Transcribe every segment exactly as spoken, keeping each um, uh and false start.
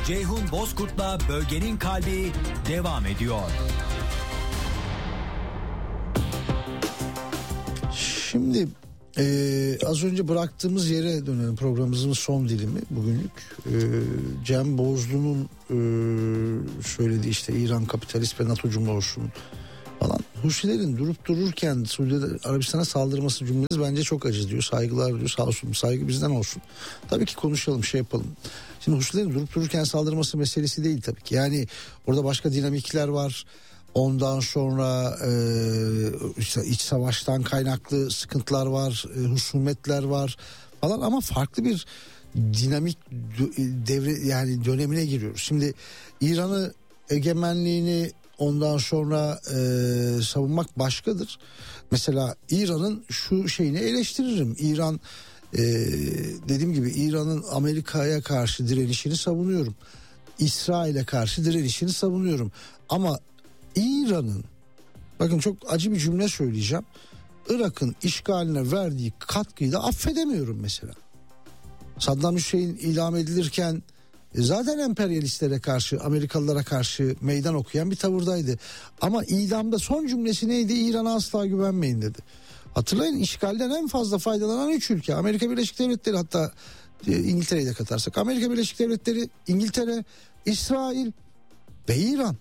Ceyhun Bozkurt'la Bölgenin Kalbi devam ediyor. Şimdi e, az önce bıraktığımız yere dönelim, programımızın son dilimi bugünlük. E, Cem Bozlu'nun e, söylediği işte İran kapitalist ve NATO'cu olsun falan. Husilerin durup dururken Suudi Arabistan'a saldırması cümleniz bence çok acı diyor. Saygılar diyor, sağ olsun, saygı bizden olsun. Tabii ki konuşalım, şey yapalım. Şimdi Husilerin durup dururken saldırması meselesi değil tabii ki. Yani orada başka dinamikler var. Ondan sonra e, işte iç savaştan kaynaklı sıkıntılar var, e, husumetler var falan, ama farklı bir dinamik devre, yani dönemine giriyoruz. Şimdi İran'ı, egemenliğini ondan sonra e, savunmak başkadır. Mesela İran'ın şu şeyini eleştiririm. İran e, dediğim gibi İran'ın Amerika'ya karşı direnişini savunuyorum. İsrail'e karşı direnişini savunuyorum. Ama İran'ın, bakın çok acı bir cümle söyleyeceğim, Irak'ın işgaline verdiği katkıyı da affedemiyorum mesela. Saddam Hüseyin idam edilirken zaten emperyalistlere karşı, Amerikalılara karşı meydan okuyan bir tavırdaydı. Ama idamda son cümlesi neydi? İran'a asla güvenmeyin dedi. Hatırlayın, işgalden en fazla faydalanan üç ülke. Amerika Birleşik Devletleri, hatta İngiltere'yi de katarsak. Amerika Birleşik Devletleri, İngiltere, İsrail ve İran.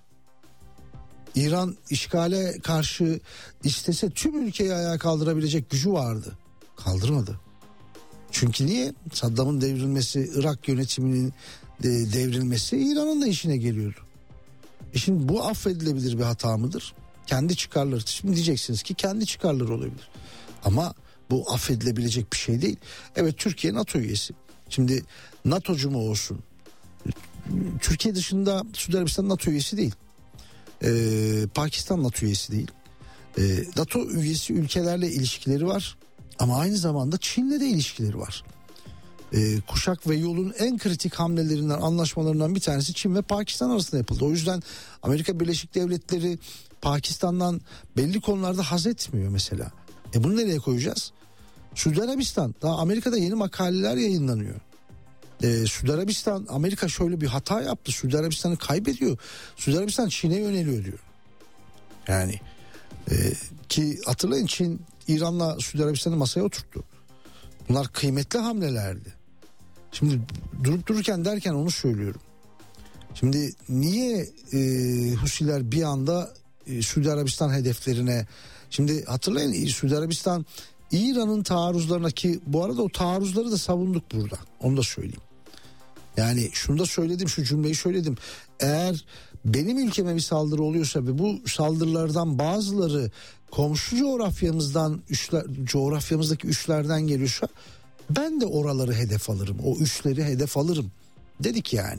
İran işgale karşı istese tüm ülkeyi ayağa kaldırabilecek gücü vardı. Kaldırmadı. Çünkü niye? Saddam'ın devrilmesi, Irak yönetiminin devrilmesi İran'ın da işine geliyordu. E şimdi bu affedilebilir bir hata mıdır? Kendi çıkarları. Şimdi diyeceksiniz ki kendi çıkarları olabilir. Ama bu affedilebilecek bir şey değil. Evet, Türkiye NATO üyesi. Şimdi NATO'cu mu olsun? Türkiye dışında Suudi Arabistan NATO üyesi değil. Ee, Pakistan NATO üyesi değil. Ee, NATO üyesi ülkelerle ilişkileri var. Ama aynı zamanda Çin'le de ilişkileri var. Ee, Kuşak ve Yol'un en kritik hamlelerinden, anlaşmalarından bir tanesi Çin ve Pakistan arasında yapıldı. O yüzden Amerika Birleşik Devletleri Pakistan'dan belli konularda haz etmiyor mesela. E bunu nereye koyacağız? Suudi Arabistan, daha Amerika'da yeni makaleler yayınlanıyor. Ee, Suudi Arabistan, Amerika şöyle bir hata yaptı, Suudi Arabistan'ı kaybediyor. Suudi Arabistan Çin'e yöneliyor diyor. Yani e, ki hatırlayın, Çin İran'la Suudi Arabistan'ı masaya oturttu. Bunlar kıymetli hamlelerdi. Şimdi durup dururken derken onu söylüyorum. Şimdi niye e, Husiler bir anda e, Suudi Arabistan hedeflerine, şimdi hatırlayın, Suudi Arabistan İran'ın taarruzlarına, ki bu arada o taarruzları da savunduk burada, onu da söyleyeyim. Yani şunu da söyledim, şu cümleyi söyledim. Eğer benim ülkeme bir saldırı oluyorsa ve bu saldırılardan bazıları komşu coğrafyamızdan, üsler, coğrafyamızdaki üslerden geliyorsa ben de oraları hedef alırım. O üsleri hedef alırım dedik yani.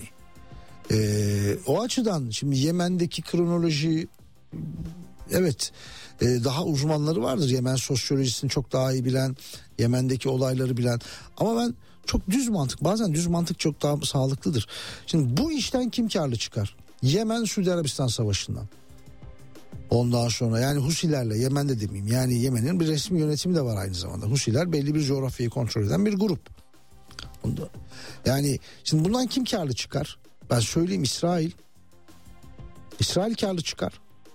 Ee, o açıdan şimdi Yemen'deki kronoloji, evet, e, daha uzmanları vardır. Yemen sosyolojisini çok daha iyi bilen, Yemen'deki olayları bilen. Ama ben çok düz mantık, bazen düz mantık çok daha sağlıklıdır. Şimdi bu işten kim karlı çıkar? Yemen Suudi Arabistan savaşından. Ondan sonra yani Husilerle, Yemen'de demeyeyim, yani Yemen'in bir resmi yönetimi de var aynı zamanda. Husiler belli bir coğrafyayı kontrol eden bir grup. Ondan, yani şimdi bundan kim karlı çıkar? Ben söyleyeyim, İsrail. İsrail karlı çıkar.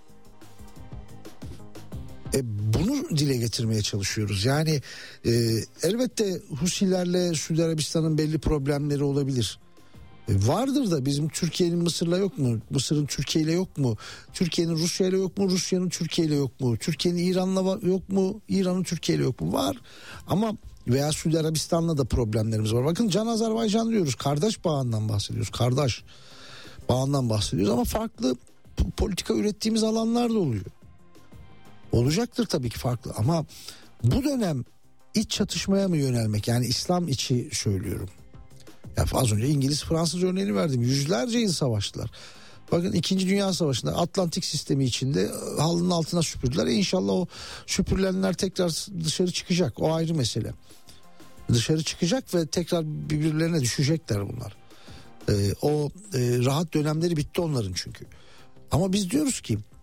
E bunu dile getirmeye çalışıyoruz. Yani e, elbette Husilerle Suudi Arabistan'ın belli problemleri olabilir. E, vardır da bizim Türkiye'nin Mısır'la yok mu? Mısır'ın Türkiye'yle yok mu? Türkiye'nin Rusya'yla yok mu? Rusya'nın Türkiye'yle yok mu? Türkiye'nin İran'la yok mu? İran'ın Türkiye'yle yok mu? Var. Ama veya Suudi Arabistan'la da problemlerimiz var. Bakın, Can Azerbaycan diyoruz. Kardeş bağından bahsediyoruz. Kardeş bağından bahsediyoruz ama farklı politika ürettiğimiz alanlar da oluyor. Olacaktır tabii ki farklı, ama bu dönem iç çatışmaya mı yönelmek, yani İslam içi söylüyorum. Ya az önce İngiliz Fransız örneğini verdim. Yüzlerce yıl savaştılar. Bakın İkinci Dünya Savaşı'nda Atlantik sistemi içinde halının altına süpürdüler. E İnşallah o süpürülenler tekrar dışarı çıkacak. O ayrı mesele. Dışarı çıkacak ve tekrar birbirlerine düşecekler bunlar. Ee, o e, rahat dönemleri bitti onların çünkü. Ama biz diyoruz ki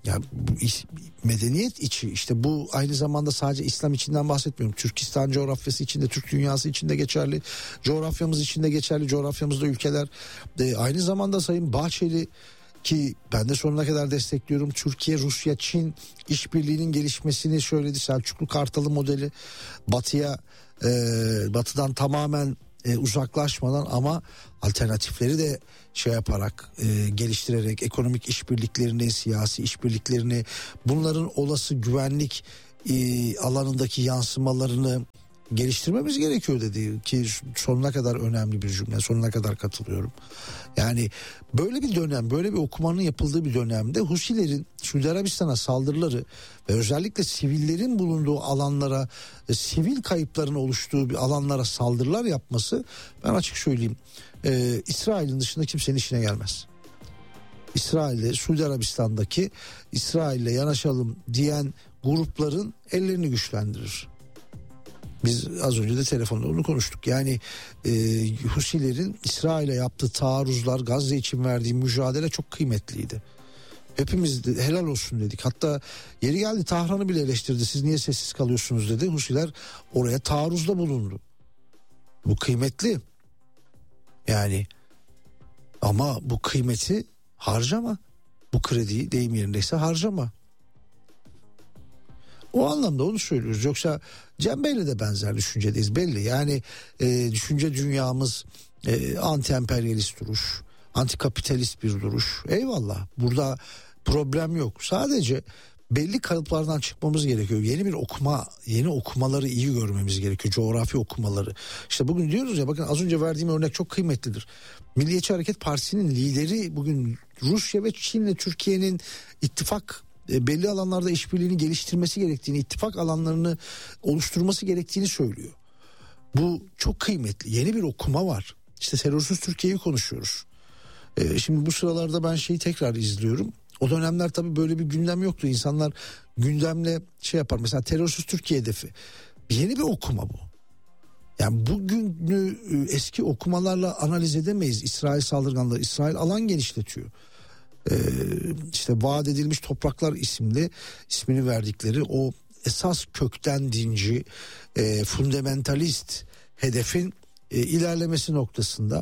Yani medeniyet içi, işte bu aynı zamanda sadece İslam içinden bahsetmiyorum. Türkistan coğrafyası içinde, Türk dünyası içinde geçerli, coğrafyamız içinde geçerli, coğrafyamızda ülkeler. E, aynı zamanda Sayın Bahçeli, ki ben de sonuna kadar destekliyorum, Türkiye, Rusya, Çin işbirliğinin gelişmesini söyledi. Selçuklu Kartalı modeli, batıya e, batıdan tamamen e, uzaklaşmadan ama alternatifleri de şey yaparak, e, geliştirerek ekonomik işbirliklerini, siyasi işbirliklerini, bunların olası güvenlik e, alanındaki yansımalarını geliştirmemiz gerekiyor dedi, ki sonuna kadar önemli bir cümle, sonuna kadar katılıyorum. Yani böyle bir dönem, böyle bir okumanın yapıldığı bir dönemde Husilerin Suudi Arabistan'a saldırıları ve özellikle sivillerin bulunduğu alanlara, e, sivil kayıpların oluştuğu bir alanlara saldırılar yapması, ben açık söyleyeyim, e, İsrail'in dışında kimsenin işine gelmez. İsrail'de, Suudi Arabistan'daki İsrail'le yanaşalım diyen grupların ellerini güçlendirir. Biz az önce de telefonda onu konuştuk. Yani e, Husilerin İsrail'e yaptığı taarruzlar, Gazze için verdiği mücadele çok kıymetliydi. Hepimiz de helal olsun dedik. Hatta yeri geldi Tahran'ı bile eleştirdi. Siz niye sessiz kalıyorsunuz dedi. Husiler oraya taarruzda bulundu. Bu kıymetli. Yani ama bu kıymeti harcama. Bu krediyi deyim yerindeyse harcama. O anlamda onu söylüyoruz. Yoksa Cem Bey'le de benzer düşüncedeyiz belli. Yani e, düşünce dünyamız e, anti-emperyalist duruş, anti-kapitalist bir duruş. Eyvallah, burada problem yok. Sadece belli kalıplardan çıkmamız gerekiyor. Yeni bir okuma, yeni okumaları iyi görmemiz gerekiyor. Coğrafi okumaları. İşte bugün diyoruz ya, bakın az önce verdiğim örnek çok kıymetlidir. Milliyetçi Hareket Partisi'nin lideri bugün Rusya ve Çin'le Türkiye'nin ittifak, belli alanlarda işbirliğini geliştirmesi gerektiğini, ittifak alanlarını oluşturması gerektiğini söylüyor. Bu çok kıymetli. Yeni bir okuma var. İşte terörsüz Türkiye'yi konuşuyoruz. Ee, şimdi bu sıralarda ben şeyi tekrar izliyorum. O dönemler tabii böyle bir gündem yoktu. İnsanlar gündemle şey yapar. Mesela terörsüz Türkiye hedefi. Yeni bir okuma bu. Yani bugünü eski okumalarla analiz edemeyiz. İsrail saldırganlığı, İsrail alan genişletiyor. Ee, işte vaat edilmiş topraklar isimli, ismini verdikleri o esas kökten dinci, e, fundamentalist hedefin e, ilerlemesi noktasında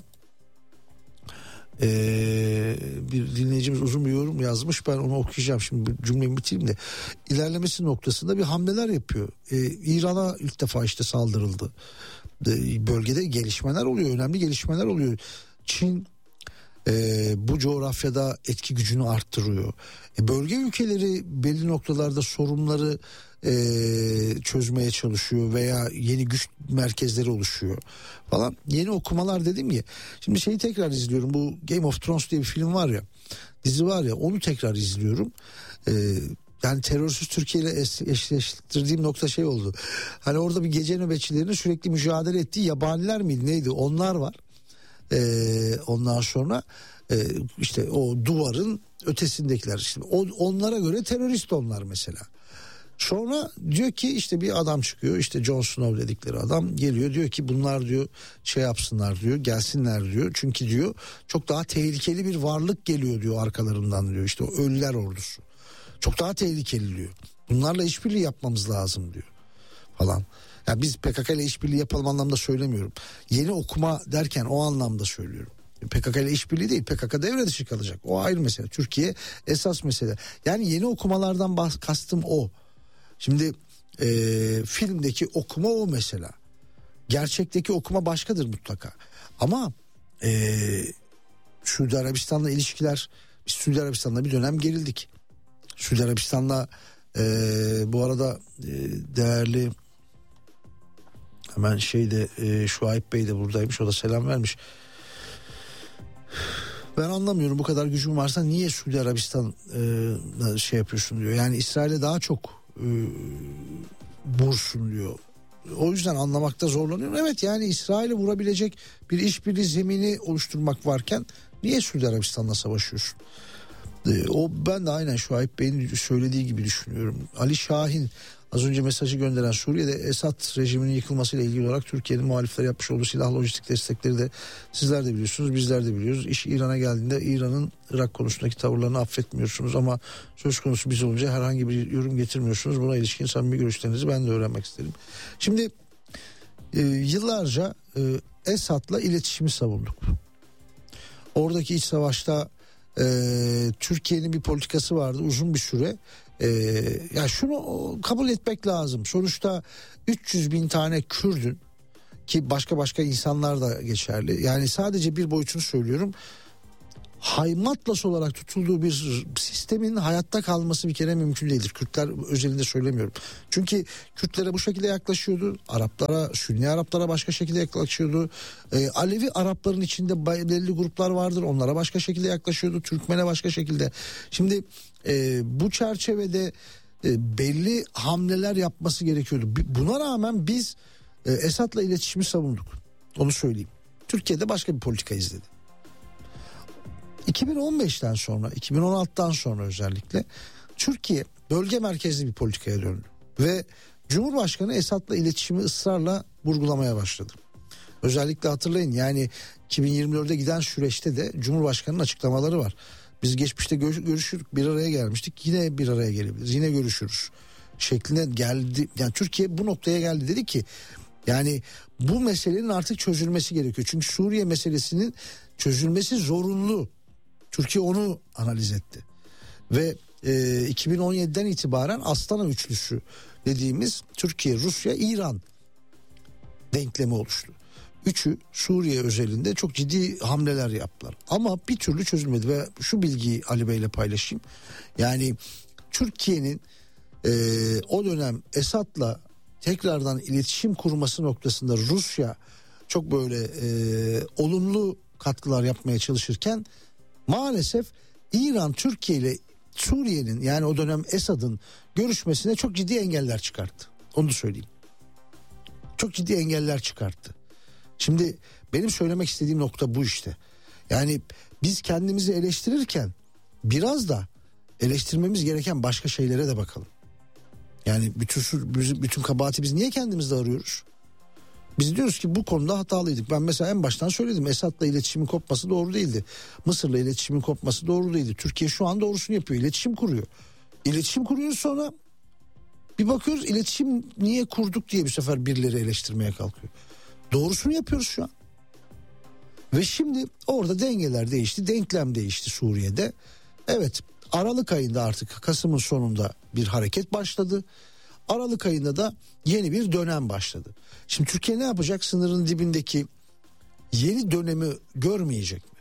e, bir dinleyicimiz uzun bir yorum yazmış, ben onu okuyacağım şimdi, cümleyi bitireyim de, ilerlemesi noktasında bir hamleler yapıyor. e, İran'a ilk defa işte saldırıldı, e, bölgede gelişmeler oluyor, önemli gelişmeler oluyor. Çin Ee, bu coğrafyada etki gücünü arttırıyor. E, bölge ülkeleri belli noktalarda sorunları e, çözmeye çalışıyor veya yeni güç merkezleri oluşuyor falan. Yeni okumalar dedim ya. Şimdi şeyi tekrar izliyorum. Bu Game of Thrones diye bir film var ya, dizi var ya, onu tekrar izliyorum. Ee, yani terörsüz Türkiye ile eşleştirdiğim nokta şey oldu. Hani orada bir gece nöbetçilerinin sürekli mücadele ettiği yabaniler miydi neydi, onlar var. Ee, ondan sonra e, işte o duvarın ötesindekiler, işte o, onlara göre terörist onlar mesela. Sonra diyor ki işte bir adam çıkıyor, işte Jon Snow dedikleri adam geliyor, diyor ki bunlar diyor şey yapsınlar diyor, gelsinler diyor, çünkü diyor çok daha tehlikeli bir varlık geliyor diyor arkalarından diyor, işte o ölüler ordusu çok daha tehlikeli diyor, bunlarla işbirliği yapmamız lazım diyor falan. Yani biz P K K ile işbirliği yapalım anlamda söylemiyorum. Yeni okuma derken o anlamda söylüyorum. P K K ile işbirliği değil, P K K devre dışı kalacak. O ayrı mesele. Türkiye esas mesele. Yani yeni okumalardan bahs- kastım o. Şimdi e, filmdeki okuma o mesela. Gerçekteki okuma başkadır mutlaka. Ama e, Suudi Arabistan'la ilişkiler, biz Suudi Arabistan'la bir dönem gerildik. Suudi Arabistan'la e, bu arada e, değerli hemen şeyde e, Şuayb Bey de buradaymış, o da selam vermiş. Ben anlamıyorum, bu kadar gücün varsa niye Suudi Arabistan e, şey yapıyorsun diyor. Yani İsrail'e daha çok e, vursun diyor. O yüzden anlamakta zorlanıyorum. Evet, yani İsrail'e vurabilecek bir işbirliği zemini oluşturmak varken niye Suudi Arabistan'la savaşıyorsun? E, o ben de aynen Şuayb Bey'in söylediği gibi düşünüyorum. Ali Şahin Az önce mesajı gönderen Suriye'de Esad rejiminin yıkılmasıyla ilgili olarak Türkiye'nin muhaliflere yapmış olduğu silah lojistik destekleri de sizler de biliyorsunuz, bizler de biliyoruz. İş İran'a geldiğinde İran'ın Irak konusundaki tavırlarını affetmiyorsunuz ama söz konusu biz olunca herhangi bir yorum getirmiyorsunuz. Buna ilişkin samimi görüşlerinizi ben de öğrenmek isterim. Şimdi e, yıllarca e, Esad'la iletişimi savunduk. Oradaki iç savaşta e, Türkiye'nin bir politikası vardı uzun bir süre. E, ya şunu kabul etmek lazım. Sonuçta üç yüz bin tane Kürdün, ki başka başka insanlar da geçerli. Yani sadece bir boyutunu söylüyorum. Haymatlas olarak tutulduğu bir sistemin hayatta kalması bir kere mümkün değildir. Kürtler özelinde söylemiyorum. Çünkü Kürtlere bu şekilde yaklaşıyordu. Araplara, Sünni Araplara başka şekilde yaklaşıyordu. Ee, Alevi Arapların içinde belirli gruplar vardır. Onlara başka şekilde yaklaşıyordu. Türkmen'e başka şekilde. Şimdi e, bu çerçevede e, belli hamleler yapması gerekiyordu. Buna rağmen biz e, Esad'la iletişimi savunduk. Onu söyleyeyim. Türkiye'de başka bir politika izledi. iki bin on beşten sonra, iki bin on altıdan sonra özellikle Türkiye bölge merkezli bir politikaya döndü. Ve Cumhurbaşkanı Esad'la iletişimi ısrarla vurgulamaya başladı. Özellikle hatırlayın, yani iki bin yirmi dörde giden süreçte de Cumhurbaşkanı'nın açıklamaları var. Biz geçmişte görüşürük, bir araya gelmiştik, yine bir araya gelebiliriz, yine görüşürüz şeklinde geldi. Yani Türkiye bu noktaya geldi, dedi ki yani bu meselenin artık çözülmesi gerekiyor. Çünkü Suriye meselesinin çözülmesi zorunlu. Türkiye onu analiz etti. Ve e, iki bin on yediden itibaren Astana üçlüsü dediğimiz Türkiye, Rusya, İran denklemi oluştu. Üçü Suriye özelinde çok ciddi hamleler yaptılar. Ama bir türlü çözülmedi ve şu bilgiyi Ali Bey'le paylaşayım. Yani Türkiye'nin e, o dönem Esad'la tekrardan iletişim kurması noktasında Rusya çok böyle e, olumlu katkılar yapmaya çalışırken maalesef İran Türkiye ile Suriye'nin, yani o dönem Esad'ın görüşmesine çok ciddi engeller çıkarttı. Onu da söyleyeyim. Çok ciddi engeller çıkarttı. Şimdi benim söylemek istediğim nokta bu işte. Yani biz kendimizi eleştirirken biraz da eleştirmemiz gereken başka şeylere de bakalım. Yani bütün bütün kabahati biz niye kendimizde arıyoruz? Biz diyoruz ki bu konuda hatalıydık. Ben mesela en baştan söyledim, Esad'la iletişimin kopması doğru değildi. Mısır'la iletişimin kopması doğru değildi. Türkiye şu an doğrusunu yapıyor, iletişim kuruyor. İletişim kuruyoruz, sonra bir bakıyoruz iletişim niye kurduk diye bir sefer birileri eleştirmeye kalkıyor. Doğrusunu yapıyoruz şu an. Ve şimdi orada dengeler değişti, denklem değişti Suriye'de. Evet, Aralık ayında, artık Kasım'ın sonunda bir hareket başladı. Aralık ayında da yeni bir dönem başladı. Şimdi Türkiye ne yapacak? Sınırın dibindeki yeni dönemi görmeyecek mi?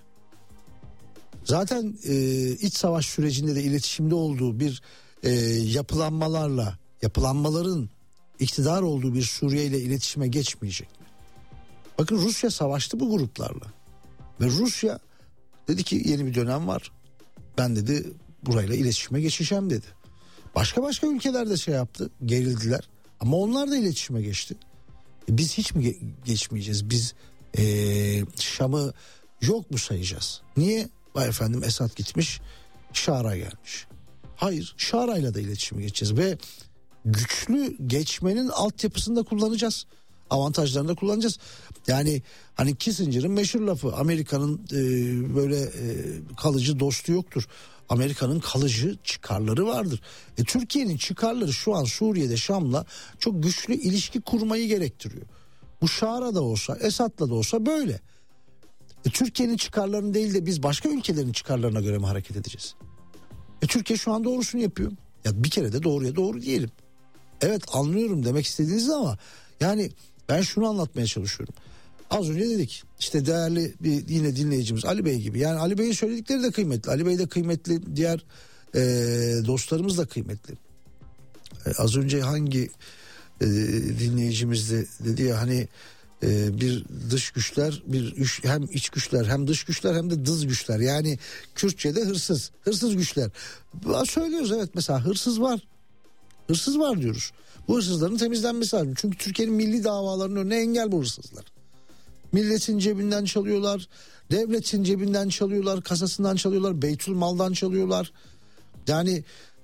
Zaten e, iç savaş sürecinde de iletişimde olduğu bir e, yapılanmalarla, yapılanmaların iktidar olduğu bir Suriye ile iletişime geçmeyecek mi? Bakın, Rusya savaştı bu gruplarla. Ve Rusya dedi ki yeni bir dönem var. Ben dedi burayla iletişime geçeceğim dedi. Başka başka ülkeler de şey yaptı, gerildiler. Ama onlar da iletişime geçti. E biz hiç mi ge- geçmeyeceğiz? Biz ee, Şam'ı yok mu sayacağız? Niye? Vay efendim, Esad gitmiş, Şara gelmiş. Hayır, Şara'yla da iletişime geçeceğiz. Ve güçlü geçmenin altyapısını da kullanacağız. Avantajlarını da kullanacağız. Yani hani Kissinger'ın meşhur lafı, Amerika'nın e, böyle e, kalıcı dostu yoktur. Amerika'nın kalıcı çıkarları vardır. E, Türkiye'nin çıkarları şu an Suriye'de, Şam'la çok güçlü ilişki kurmayı gerektiriyor. Bu Şara'da olsa, Esad'la da olsa böyle. E, Türkiye'nin çıkarlarını değil de biz başka ülkelerin çıkarlarına göre mi hareket edeceğiz? E, Türkiye şu an doğrusunu yapıyor. Ya bir kere de doğruya doğru diyelim. Evet, anlıyorum demek istediğinizi ama yani ben şunu anlatmaya çalışıyorum. Az önce dedik işte, değerli bir yine dinleyicimiz Ali Bey gibi. Yani Ali Bey'in söyledikleri de kıymetli. Ali Bey de kıymetli. Diğer e, dostlarımız da kıymetli. E, az önce hangi e, dinleyicimiz de dedi ya hani e, bir dış güçler, bir üç, hem iç güçler, hem dış güçler, hem de dız güçler. Yani Kürtçe'de hırsız, hırsız güçler. Söylüyoruz, evet, mesela hırsız var. Hırsız var diyoruz. Bu hırsızların temizlenmesi lazım. Çünkü Türkiye'nin milli davalarının önüne engel bu hırsızlar. Milletin cebinden çalıyorlar, devletin cebinden çalıyorlar, kasasından çalıyorlar, beytül maldan çalıyorlar. Yani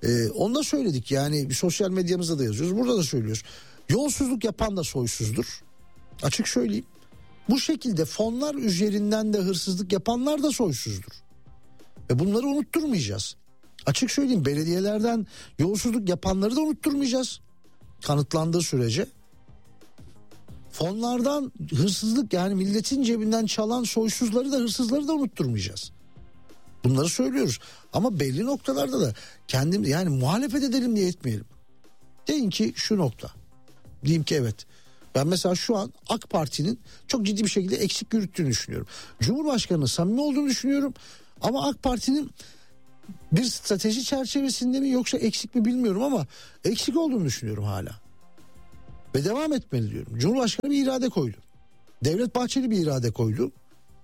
Ee, onu da söyledik yani, bir sosyal medyamızda da yazıyoruz, burada da söylüyoruz. Yolsuzluk yapan da soysuzdur. Açık söyleyeyim. Bu şekilde fonlar üzerinden de hırsızlık yapanlar da soysuzdur. Ve bunları unutturmayacağız. Açık söyleyeyim, belediyelerden yolsuzluk yapanları da unutturmayacağız. Kanıtlandığı sürece. Fonlardan hırsızlık, yani milletin cebinden çalan soysuzları da hırsızları da unutturmayacağız. Bunları söylüyoruz. Ama belli noktalarda da kendim, yani muhalefet edelim diye etmeyelim. Deyin ki şu nokta. Diyeyim ki evet. Ben mesela şu an AK Parti'nin çok ciddi bir şekilde eksik yürüttüğünü düşünüyorum. Cumhurbaşkanı'nın samimi olduğunu düşünüyorum. Ama AK Parti'nin bir strateji çerçevesinde mi yoksa eksik mi bilmiyorum ama eksik olduğunu düşünüyorum hala. Ve devam etmeli diyorum. Cumhurbaşkanı bir irade koydu. Devlet Bahçeli bir irade koydu.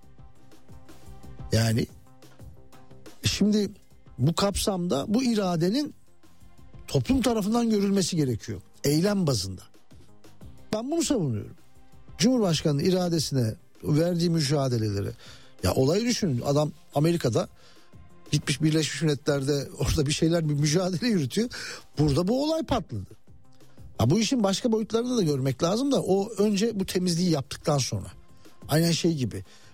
Yani şimdi bu kapsamda bu iradenin toplum tarafından görülmesi gerekiyor. Eylem bazında. Ben bunu savunuyorum. Cumhurbaşkanı'nın iradesine verdiği mücadeleleri. Ya olayı düşünün, adam Amerika'da gitmiş Birleşmiş Milletler'de orada bir şeyler, bir mücadele yürütüyor. Burada bu olay patladı. Ha, bu işin başka boyutlarını da görmek lazım da o önce bu temizliği yaptıktan sonra. Aynen şey gibi.